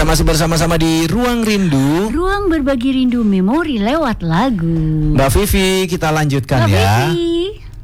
Kita masih bersama-sama di Ruang Rindu. Ruang berbagi rindu memori lewat lagu. Mbak Vivi, kita lanjutkan Mbak ya. Vivi.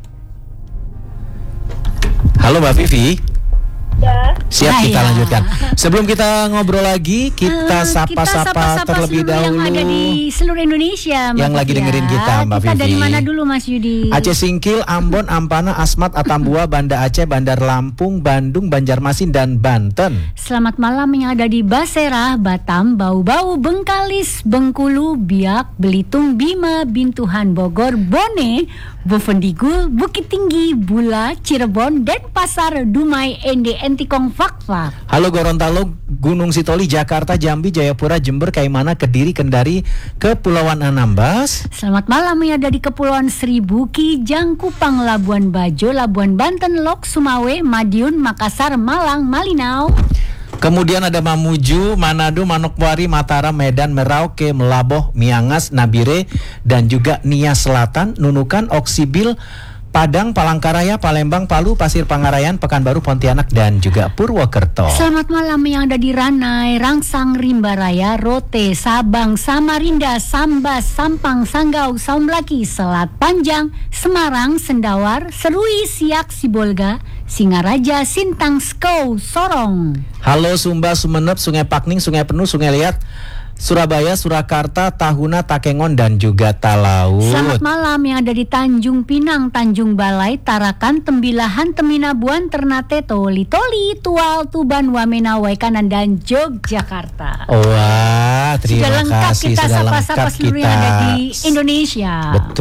Halo Mbak Vivi. Ya. Siap, kita Hai. lanjutkan. Sebelum kita ngobrol lagi, kita sapa-sapa terlebih dahulu yang ada di seluruh Indonesia, Mbak yang lagi Vivi, dengerin kita, Mbak Kita Vivi. dari mana dulu, Mas Yudi? Aceh Singkil, Ambon, Ampana, Asmat, Atambua, Banda Aceh, Bandar Lampung, Bandung, Banjarmasin, dan Banten. Selamat malam yang ada di Basera, Batam, Bau-Bau, Bengkalis, Bengkulu, Biak, Belitung, Bima, Bintuhan, Bogor, Bone, Bovendigul, Bukit Tinggi, Bula, Cirebon, Denpasar, Dumai, Ende, Entikong, Fakfak. Halo Gorontalo, Gunung Sitoli, Jakarta, Jambi, Jayapura, Jember, Kaimana, Kediri, Kendari, Kepulauan Anambas. Selamat malam yang ada di Kepulauan Seribu, Kijang, Kupang, Labuan Bajo, Labuan Banten, Lok, Sumawe, Madiun, Makassar, Malang, Malinau. Kemudian ada Mamuju, Manado, Manokwari, Mataram, Medan, Merauke, Melaboh, Miangas, Nabire, dan juga Nia Selatan, Nunukan, Oksibil, Padang, Palangkaraya, Palembang, Palu, Pasir Pangarayan, Pekanbaru, Pontianak, dan juga Purwokerto. Selamat malam yang ada di Ranai, Rangsang, Rimbaraya, Rote, Sabang, Samarinda, Sambas, Sampang, Sanggau, Saumlaki, Selat Panjang, Semarang, Sendawar, Serui, Siak, Sibolga, Singaraja, Sintang, Skou, Sorong. Halo Sumba, Sumeneb, Sungai Pakning, Sungai Penuh, Sungai Liat, Surabaya, Surakarta, Tahuna, Takengon, dan juga Talaut. Selamat malam yang ada di Tanjung Pinang, Tanjung Balai, Tarakan, Tembilahan, Teminabuan, Ternate, Toli, Tual, Tuban, Wamena, Waikanan, dan Yogyakarta. Wah, terima Sudah lengkap kasih. kita Sudah sapa-sapa lengkap seluruh kita. yang ada di Indonesia.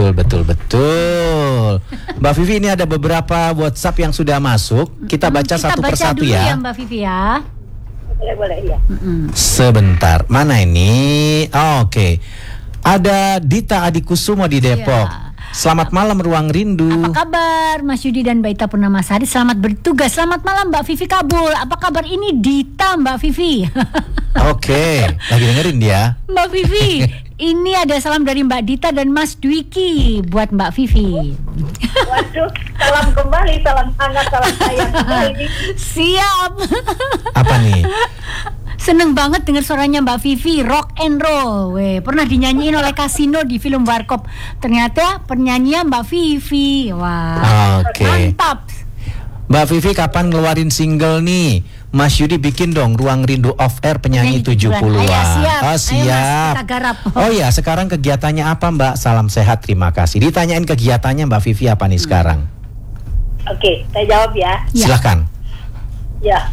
Betul. Mbak Vivi, ini ada beberapa WhatsApp yang sudah masuk. Kita baca satu persatu dulu ya. Mbak Vivi ya. Boleh, ya. Sebentar, mana ini? Oh, oke. Ada Dita Adikusumo di Depok. Iya. Selamat malam Ruang Rindu. Apa kabar Mas Yudi dan Mbak Ita Purnamasari? Selamat bertugas. Selamat malam Mbak Vivi Kabul. Apa kabar ini Dita Mbak Vivi? Oke, lagi dengerin dia. Mbak Vivi, ini ada salam dari Mbak Dita dan Mas Dwiki buat Mbak Vivi. Waduh, salam kembali, salam hangat, salam sayang kembali. Siap. Apa nih? Seneng banget dengar suaranya Mbak Vivi, rock and roll. Pernah dinyanyiin oleh Kasino di film Warkop. Ternyata penyanyinya Mbak Vivi. Wah, Oke. mantap. Mbak Vivi kapan ngeluarin single nih? Mas Yudi bikin dong Ruang Rindu Off Air penyanyi 70-an. Ayo, siap. Oh, Ayo, siap. Mas, kita garap. Oh ya, sekarang kegiatannya apa Mbak? Salam sehat, terima kasih. Ditanyain kegiatannya Mbak Vivi apa nih sekarang? Oke, saya jawab ya. Ya. Silahkan. Ya,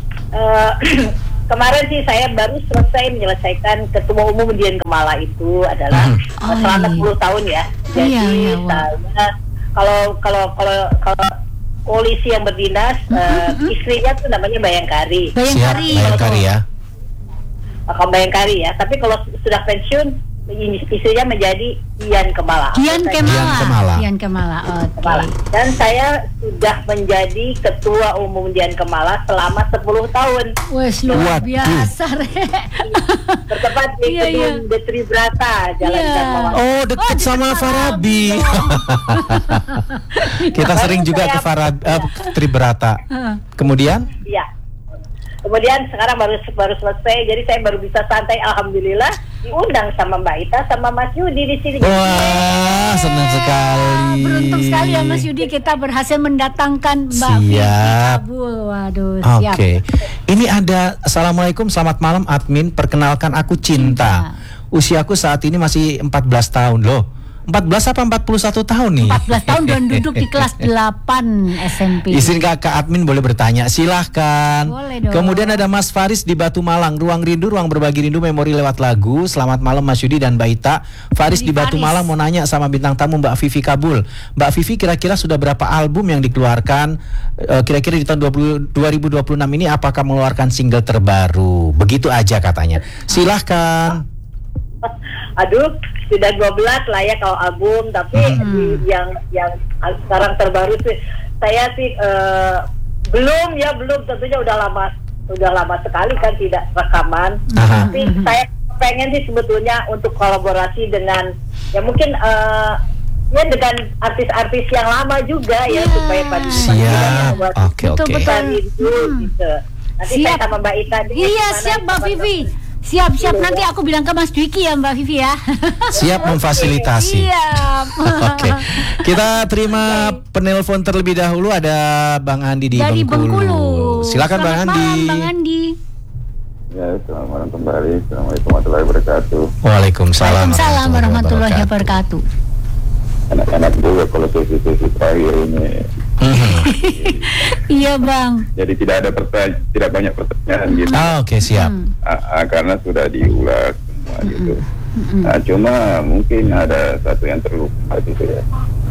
kemarin sih saya baru selesai menyelesaikan Ketua Umum Dian Kemala itu adalah selama 10 tahun ya. Jadi Iya, wah. saya kalau polisi yang berdinas, istrinya tuh namanya Bayangkari. Siap, Bayangkari. Bayangkari ya. Kalau Bayangkari ya. Tapi kalau sudah pensiun, istrinya menjadi Dian Kemala. Dian Kemala. Kemala. Dan saya sudah menjadi Ketua Umum Dian Kemala selama 10 tahun. Wes luar Waduh. biasa, Rek. Bertempat di Iya, iya. gedung Detri Brata, Jalan Iya. Dharma. Oh, deket sama Farabi. Kita sering juga ke Tribrata. Kemudian? Iya. Kemudian sekarang baru selesai, jadi saya baru bisa santai, alhamdulillah diundang sama Mbak Ita sama Mas Yudi di sini. Wah, senang sekali. Beruntung sekali ya Mas Yudi, kita berhasil mendatangkan Mbak Vivi Siap. Kabul. Waduh, Oke. siap. Ini ada Assalamualaikum, selamat malam admin. Perkenalkan aku Cinta. Usiaku saat ini masih 14 tahun loh. 14 apa 41 tahun nih? 14 tahun dan duduk di kelas 8 SMP. Izin kakak admin boleh bertanya, silahkan. Boleh dong. Kemudian ada Mas Faris di Batu Malang. Ruang Rindu, ruang berbagi rindu memori lewat lagu. Selamat malam Mas Yudi dan Mbak Ita. Faris di Batu Malang mau nanya sama bintang tamu Mbak Vivi Kabul. Mbak Vivi kira-kira sudah berapa album yang dikeluarkan? Kira-kira di tahun 2026 ini apakah mengeluarkan single terbaru? Begitu aja katanya. Silahkan. Aduh, sudah 12 lah ya kalau album, tapi yang sekarang terbaru sih saya sih belum tentunya udah lama sekali kan tidak rekaman. Tapi saya pengen sih sebetulnya untuk kolaborasi dengan ya mungkin ya dengan artis-artis yang lama juga ya supaya pada siap. Oke. itu gitu. Nanti siap. saya sama Mbak Ita. Iya siap Mbak Vivi. Siap nanti aku bilang ke Mas Dwiki ya Mbak Vivi ya. Siap memfasilitasi. Siap. Oke. Kita terima penelpon terlebih dahulu, ada Bang Andi di Dari Bengkulu. Bengkulu. Silakan Bang Selamat Andi. malam Bang Andi. Ya, selamat malam kembali. Assalamualaikum warahmatullahi wabarakatuh. Waalaikumsalam warahmatullahi wabarakatuh. Anak-anak juga kalau sesi terakhir ini. Iya Bang. Jadi tidak banyak pertanyaan gitu. Oke, siap. Karena sudah diulas semua gitu. Cuma mungkin ada satu yang terlupa gitu ya.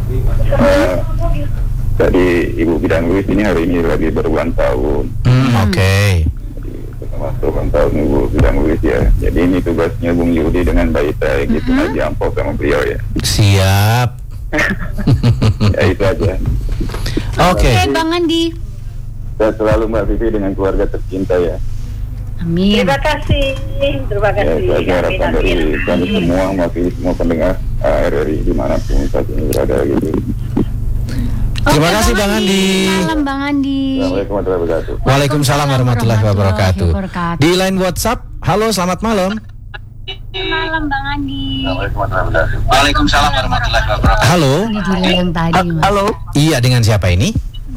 Tadi Ibu Bidang Luis ini hari ini lagi berulang tahun. Oke. Masuk ulang tahun Ibu Bidang Luis ya. Jadi ini tugasnya Bung Yudi dengan Mbak Ita gitu aja amplop sama beliau ya. Siap. Ya itu aja. Oke. Bang Andi. Saya selalu Mbak Vivi dengan keluarga tercinta ya. Amin. Terima kasih. Ya, saya harapkan dari kami semua, mewakili semua pendengar RRI dimanapun saat ini berada gitu. Terima kasih Bang Andi. Malam Bang Andi. Assalamualaikum warahmatullahi wabarakatuh. Waalaikumsalam warahmatullahi wabarakatuh. Di line WhatsApp, halo selamat malam. Malam Bang Andi. Assalamualaikum warahmatullahi wabarakatuh. Waalaikumsalam warahmatullahi wabarakatuh. Halo. Ini dulu yang tadi. Mas. Halo. Iya, dengan siapa ini?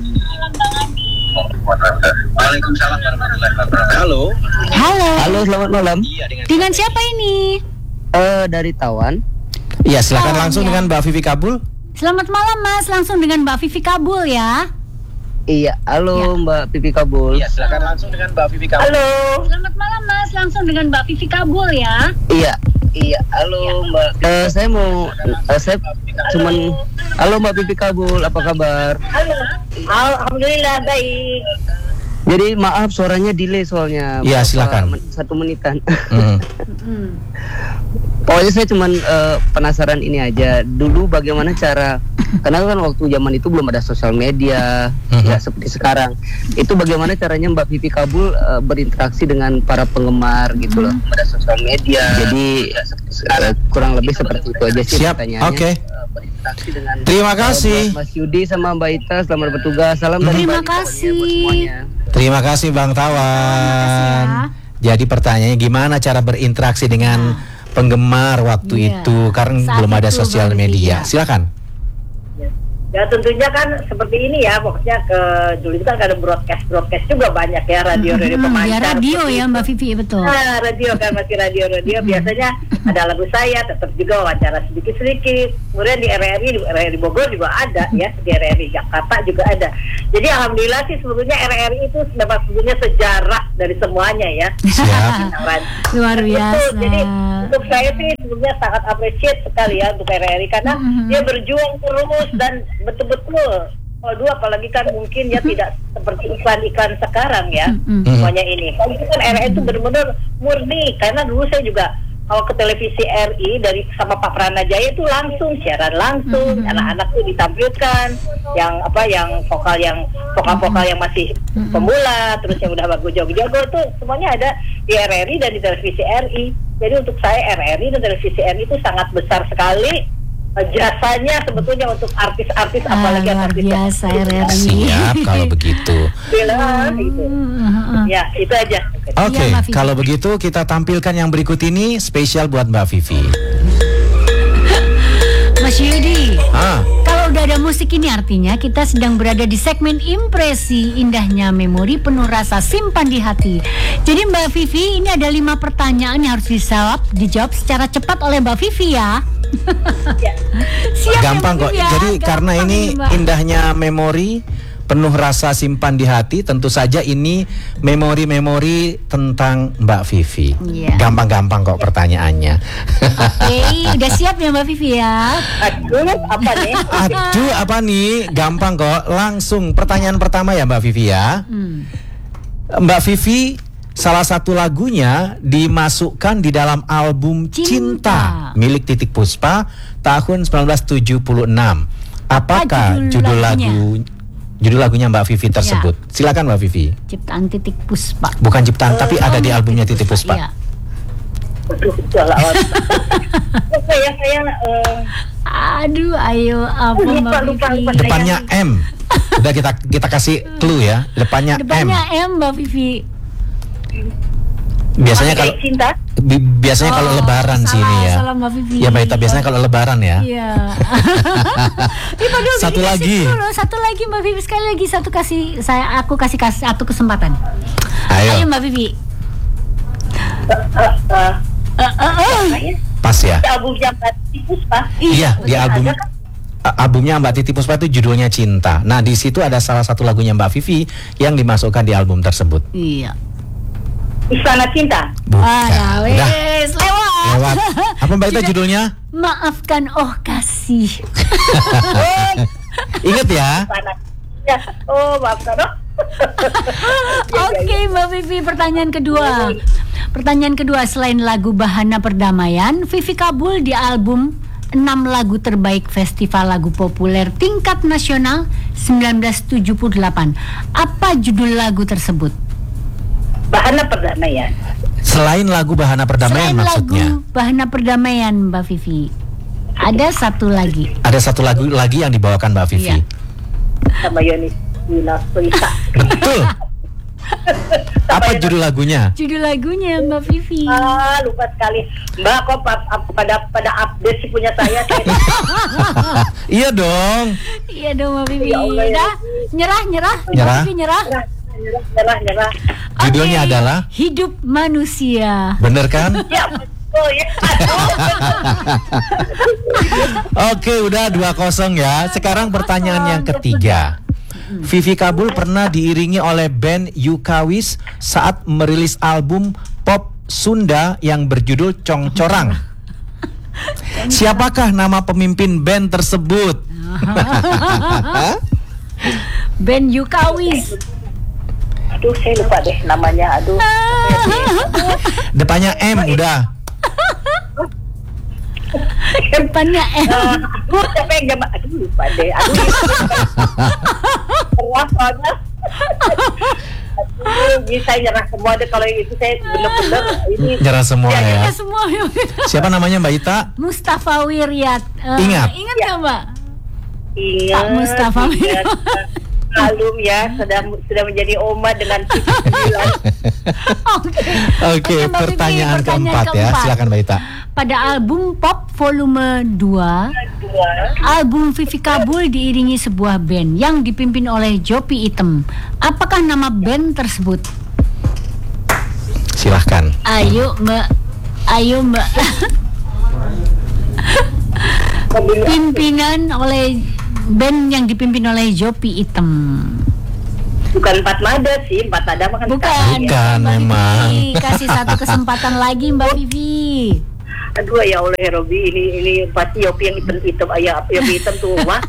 Waalaikumsalam warahmatullahi wabarakatuh. Halo. Halo, selamat malam. Dengan siapa ini? Dari Tawan. Iya, silakan langsung iya. dengan Mbak Vivi Kabul. Selamat malam Mas, langsung dengan Mbak Vivi Kabul ya. Iya, halo Mbak Pipi Kabul. Iya, silakan langsung dengan Mbak Vivi Kabul. Halo. Selamat malam Mas, langsung dengan Mbak Vivi Kabul ya. Iya, halo Mbak. Saya cuman, halo Mbak Pipi Kabul, apa kabar? Halo. Alhamdulillah baik. Jadi maaf suaranya delay soalnya. Iya, silakan. 1 menitan. Pokoknya saya cuman penasaran ini aja. Dulu bagaimana cara, karena kan waktu zaman itu belum ada sosial media, ya seperti sekarang. Itu bagaimana caranya Mbak Vivi Kabul berinteraksi dengan para penggemar gitu loh. Ada sosial media. Jadi kurang lebih seperti itu aja sih pertanyaannya. Oke. Berinteraksi dengan Terima kasih. Mas Yudi sama Mbak Ita, selamat bertugas. Salam dari Terima Bali pokoknya kasih. buat semuanya. Terima kasih Bang Tawan. Jadi pertanyaannya gimana cara berinteraksi dengan penggemar waktu Iya. itu karena Saat belum ada itu sosial baru media. iya. Silakan. Ya tentunya kan seperti ini ya, pokoknya dulu itu kan ada broadcast juga banyak ya, radio Ya pemancar. radio seperti ya itu. Mbak Vivi, betul. Nah, radio kan masih radio biasanya ada lagu saya, tetap juga wawancara sedikit. Kemudian di RRI Bogor juga ada ya, di RRI Jakarta juga ada. Jadi alhamdulillah sih sebetulnya RRI itu dapat sebetulnya sejarah dari semuanya ya. Siap. Luar biasa. Betul. Jadi untuk saya sih sebetulnya sangat appreciate sekali ya untuk RRI karena dia berjuang terus dan betul-betul. Kalau dulu apalagi kan mungkin ya tidak seperti iklan-iklan sekarang ya semuanya ini. Kalau itu kan RRI itu benar-benar murni karena dulu saya juga kalau ke televisi RI dari sama Pak Pranajaya itu langsung siaran langsung, anak-anak tuh ditampilkan yang vokal yang masih pemula, terus yang udah bagus jago-jago tuh semuanya ada di RRI dan di televisi RI. Jadi untuk saya RRI dan televisi RI itu sangat besar sekali jasanya sebetulnya untuk artis-artis apalagi luar artis biasa RRI. Siap kalau begitu. gitu. Ya, itu aja. Oke, Iya, Mbak Vivi. kalau begitu kita tampilkan yang berikut ini spesial buat Mbak Vivi. Mas Yudi. Kalau udah ada musik ini artinya kita sedang berada di segmen impresi indahnya memori penuh rasa simpan di hati. Jadi Mbak Vivi, ini ada 5 pertanyaan yang harus dijawab secara cepat oleh Mbak Vivi ya. Siap gampang ya, kok. ya? Jadi Gampang karena ini Mbak. indahnya memori penuh rasa simpan di hati, tentu saja ini memori-memori tentang Mbak Vivi. Iya. Gampang-gampang kok pertanyaannya. Oke, udah siap ya Mbak Vivi ya? Aduh, apa nih? Aduh, apa nih? Gampang kok. Langsung pertanyaan pertama ya Mbak Vivi ya. Mbak Vivi, salah satu lagunya dimasukkan di dalam album Cinta milik Titik Puspa tahun 1976. Apakah judul lagunya Mbak Vivi tersebut? Ya. Silakan Mbak Vivi. Ciptaan Titik Puspa. Bukan ciptaan, tapi ada di albumnya Titik Puspa. Iya. Aduh, salah. Saya Aduh, ayo apa Mbak lupa. Vivi? Depannya M. Udah kita kasih clue ya. Depannya Depannya M. M Mbak Vivi. Biasanya kalau cinta. biasanya kalau lebaran sih ini ya. Salah Mbak Vivi. Ya Mbak Ita, biasanya kalau lebaran ya. Iya. Satu lagi. Satu lagi Mbak Vivi, sekali lagi aku kasih satu kesempatan. Ayo Mbak Vivi. Pas ya. Di albumnya Mbak Titi Puspa. Iya, di albumnya Mbak Titi Puspa itu judulnya Cinta. Nah, di situ ada salah satu lagunya Mbak Vivi yang dimasukkan di album tersebut. Iya. Istana Cinta. Bukan. Wes, lewat. Apa Mbak Ita judulnya? Maafkan oh kasih. Ingat ya. Ya, oh maafkan. Oke, Mbak Vivi, pertanyaan kedua. Pertanyaan kedua, selain lagu Bahana Perdamaian, Vivi Kabul di album 6 lagu terbaik Festival Lagu Populer Tingkat Nasional 1978. Apa judul lagu tersebut? Bahana Perdamaian. Selain lagu Bahana Perdamaian maksudnya. Lagu Bahana Perdamaian, Mbak Vivi. Ada satu lagi. Ada satu lagu lagi yang dibawakan Mbak Vivi. Iya. Sama Yoni Winaswita. Betul. Apa judul lagunya? Judul lagunya Mbak Vivi. Lupa sekali. Mbak kok pada update sih punya saya. Iya dong. Iya dong Mbak Vivi. Ya Allah, ya. Nyerah. Mbak Vivi nyerah. Nyerah. Judulnya adalah Hidup Manusia. bener kan? Ya betul ya. Oke, udah 2-0 ya. Sekarang pertanyaan yang ketiga. Vivi Kabul pernah diiringi oleh band Yukawis saat merilis album pop Sunda yang berjudul Congcorang. Siapakah nama pemimpin band tersebut? Band Yukawis. Aduh, saya lupa deh namanya. Aduh. Depannya M udah. Depannya M. Aduh, siapa yang jam? Aduh, lupa deh. Aduh. Terus soalnya. Aduh, bisa nyerah semua deh kalau itu saya bener-bener ini. Nyerah semua ya. Semua. Siapa namanya Mbak Ita? Mustafa Wiryat. Ingat nggak Mbak? Ingat. Pak Mustafa Wiryat. Alum ya, sudah menjadi oma dengan 9. Oke, pertanyaan keempat ya. Silakan Mbak Ita. Pada album Pop Volume 2, album Vivi Kabul diiringi sebuah band yang dipimpin oleh Jopi Item. Apakah nama band tersebut? Silahkan. Ayo Mbak. Pimpinan oleh band yang dipimpin oleh Jopi Item. Bukan Empat Mada sih, Empat Mada makan. Bukan memang. Kasih satu kesempatan lagi Mbak Vivi. Aduh ya Allah ya Robi, ini pasti Yopi yang hitam ayah Yopi hitam tuh mah.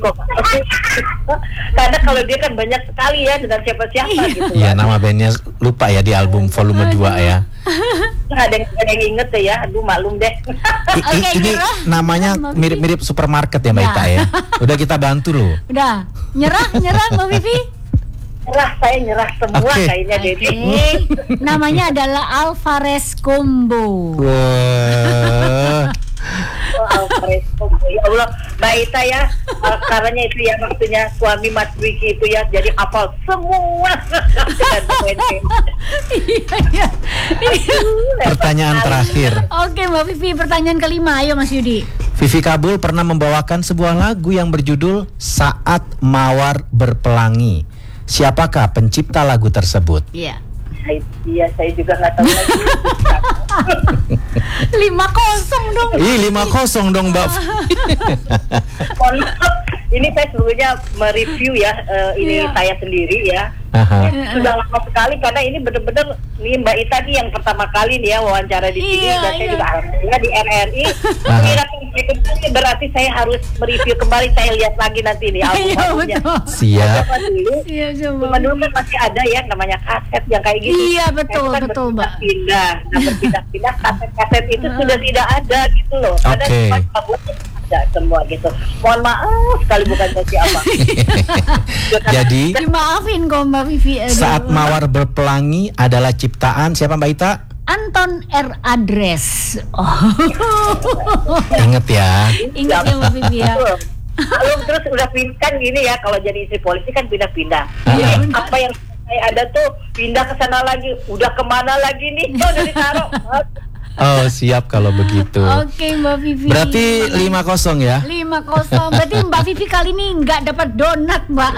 Karena kalau dia kan banyak sekali ya dengan siapa-siapa gitu. Iya, nama bandnya lupa ya di album volume 2 ya. Ada yang inget ya, aduh maklum deh. Ini namanya mirip-mirip supermarket ya Mbak Ita ya. Udah kita bantu loh. Udah, nyerah Mbak Vivi. Saya nyerah semua kayaknya Dedi. Namanya adalah Alvarez Combo. Wah. Alvarez Combo. Ya Allah, Mbak Ita ya, karena itu ya maksudnya suami Mas Wiki itu ya jadi hafal semua. Iya. Pertanyaan terakhir. Oke Mbak Vivi, pertanyaan kelima. Ayo Mas Yudi. Vivi Kabul pernah membawakan sebuah lagu yang berjudul Saat Mawar Berpelangi. Siapakah pencipta lagu tersebut? Iya. Saya juga nggak tahu lagi. 5-0 dong. 5-0 dong Mbak. Mohon maaf, ini saya sebetulnya mereview ya, ini saya sendiri ya. Sudah lama sekali karena ini benar-benar nih Mbak Ita nih yang pertama kali nih ya wawancara di sini dan saya juga alhamdulillah di RRI. Berarti saya harus mereview kembali, saya lihat lagi nanti nih album-albumnya. Siap. Cuma dulu kan masih ada ya namanya kaset yang kayak gitu. Iya betul Mbak. Berpindah kaset itu sudah tidak ada gitu loh. Karena ada semua gitu. Mohon maaf sekali bukan siapa. Jadi dimaafin kok Mbak Vivi. Saat Mawar Berpelangi adalah ciptaan siapa Mbak Ita? Anton R. Adres. Ingat ya. Ingat ya Mbak Vivi ya. Terus udah kan gini ya, kalau jadi istri polisi kan pindah-pindah. Jadi apa yang ada tuh pindah ke sana lagi. Udah kemana lagi nih? Oh, udah ditaruh. Oh, siap kalau begitu. Oke, Mbak Vivi. Berarti 5-0 ya? 5-0. Berarti Mbak Vivi kali ini nggak dapat donat, Mbak.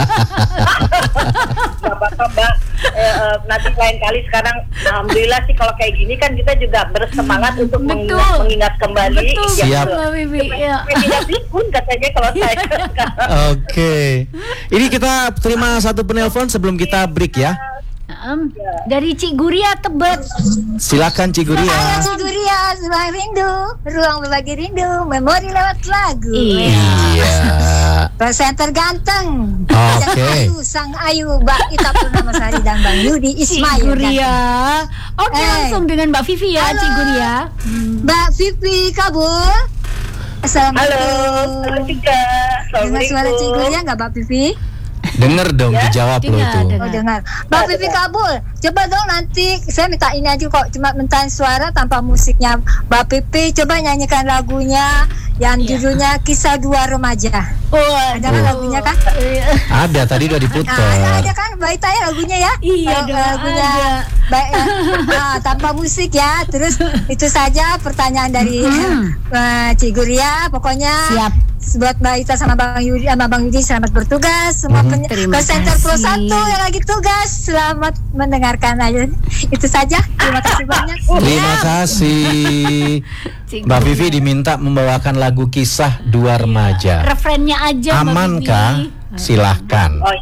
Gak apa-apa, Mbak. Nanti lain kali. Sekarang alhamdulillah sih kalau kayak gini kan kita juga bersemangat untuk mengingat kembali. Betul, siap. Mbak Vivi. Ya. Tidak pikun katanya kalau saya. Oke. Ini kita terima satu penelpon sebelum kita break ya. Dari Cik Guria Tebet. Silakan Cik Guria. Cik Guria, ruang rindu, ruang berbagi rindu, memori lewat lagu. Iya. Presenter ganteng. Oke. Sang Ayu, Mbak Ita Purnamasari dan Bang Yudi Cik Ismail. Guria. Oke, langsung dengan Mbak Vivi ya, Halo. Cik Guria. Mbak Vivi Kabul. Assalamualaikum. Halo juga. Dengar suara Cik Guria nggak, Mbak Vivi? Dengar dong, dijawab lo dengar, tuh. dengar. Oh, dengar. Mbak Vivi Kabul, coba dong nanti saya minta ini aja kok, cuma minta suara tanpa musiknya. Mbak Vivi coba nyanyikan lagunya yang judulnya Kisah Dua Remaja. Ada kan lagunya kan? Ada, tadi udah diputar. Ada kan Mbak Ita ya lagunya ya? Iya, Lagunya ada. baik, tanpa musik ya. Terus itu saja pertanyaan dari Cik Guria. Pokoknya Siap. buat Mbak Ita sama Bang Yudi selamat bertugas. Semua Terima presenter Pro kasih. 1 yang lagi tugas selamat mendengarkan aja. Itu saja. Terima kasih banyak. Terima kasih. Cik Mbak Guria. Vivi diminta membawakan lagu Kisah Dua Remaja. Refrennya aja, Mbak Aman Vivi. kah? Silahkan. Oh.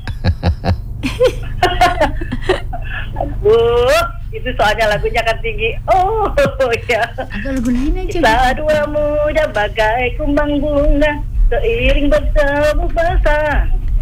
Aduh, itu soalnya lagunya kan tinggi. Oh, ya. Agak lagu lain aja. Kita dua muda bagai kumbang bunga, seiring bertemu basah.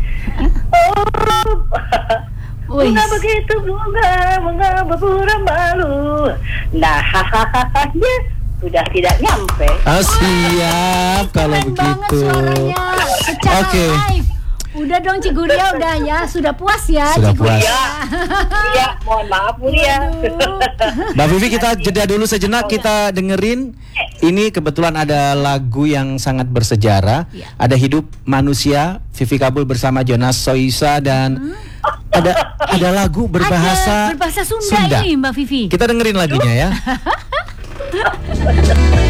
Oh, Wih. bunga begitu bunga berpura malu. Nah, hahaha, ya sudah tidak nyampe. Oh, siap kalau Keren begitu. banget suaranya secara Oke. live. Udah dong Cik Guria, udah ya. Sudah puas ya Sudah Cik Guria. puas. Iya, mohon maaf Bu ya. Mbak Vivi, kita jeda dulu sejenak, kita dengerin. Ini kebetulan ada lagu yang sangat bersejarah. Ya. Ada Hidup Manusia, Vivi Kabul bersama Jonas Soisa, dan ada lagu Ada berbahasa Sunda ini Mbak Vivi. Kita dengerin lagunya ya.